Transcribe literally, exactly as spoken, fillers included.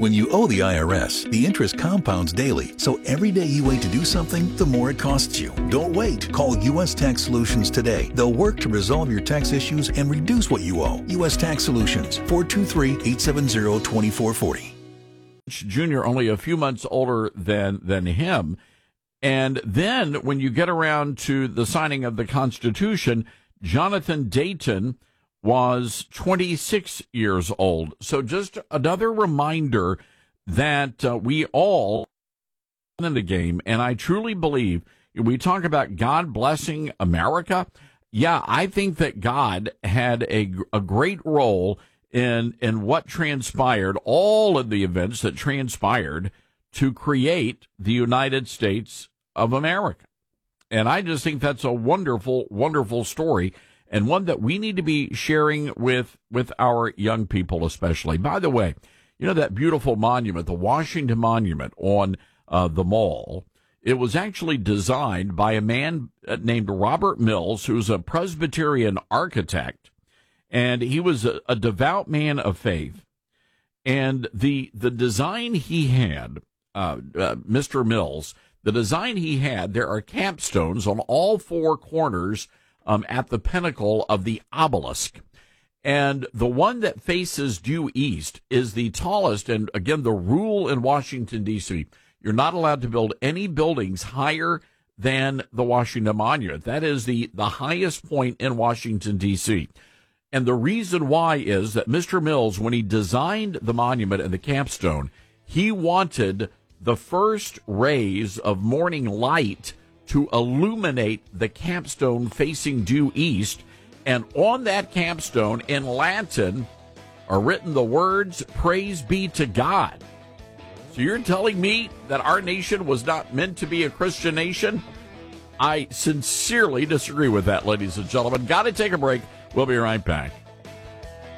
When you owe the I R S, the interest compounds daily, so every day you wait to do something, the more it costs you. Don't wait. Call U S Tax Solutions today. They'll work to resolve your tax issues and reduce what you owe. U S Tax Solutions, four two three, eight seven zero, two four four zero. Junior only a few months older than than him. And then when you get around to the signing of the Constitution, Jonathan Dayton was twenty-six years old. So just another reminder that uh, we all in the game. And I truly believe we talk about God blessing America. Yeah, I think that God had a, a great role in in what transpired, all of the events that transpired to create the United States of America. And I just think that's a wonderful, wonderful story, and one that we need to be sharing with, with our young people especially. By the way, you know that beautiful monument, the Washington Monument on uh, the Mall, it was actually designed by a man named Robert Mills, who's a Presbyterian architect. And he was a, a devout man of faith. And the the design he had, uh, uh, Mister Mills, the design he had, there are capstones on all four corners um, at the pinnacle of the obelisk. And the one that faces due east is the tallest. And again, the rule in Washington, D C, you're not allowed to build any buildings higher than the Washington Monument. That is the, the highest point in Washington, D C, and the reason why is that Mister Mills, when he designed the monument and the capstone, he wanted the first rays of morning light to illuminate the capstone facing due east. And on that capstone in Latin are written the words, "Praise be to God." So you're telling me that our nation was not meant to be a Christian nation? I sincerely disagree with that, ladies and gentlemen. Got to take a break. We'll be right back.